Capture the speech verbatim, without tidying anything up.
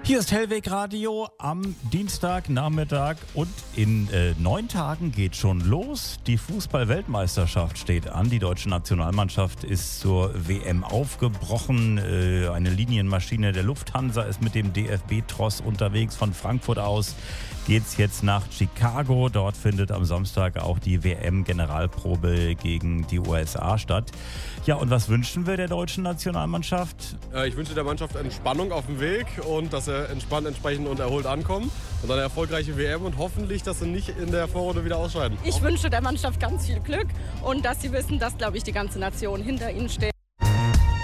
Hier ist Hellweg Radio am Dienstagnachmittag und in äh, neun Tagen geht schon los. Die Fußball-Weltmeisterschaft steht an. Die deutsche Nationalmannschaft ist zur W M aufgebrochen. Äh, eine Linienmaschine der Lufthansa ist mit dem D F B-Tross unterwegs. Von Frankfurt aus geht's jetzt nach Chicago. Dort findet am Samstag auch die W M-Generalprobe gegen die U S A statt. Ja, und was wünschen wir der deutschen Nationalmannschaft? Äh, ich wünsche der Mannschaft Entspannung auf dem Weg und dass sie entspannt, entsprechend und erholt ankommen. Und dann eine erfolgreiche W M und hoffentlich, dass sie nicht in der Vorrunde wieder ausscheiden. Ich wünsche der Mannschaft ganz viel Glück und dass sie wissen, dass, glaube ich, die ganze Nation hinter ihnen steht.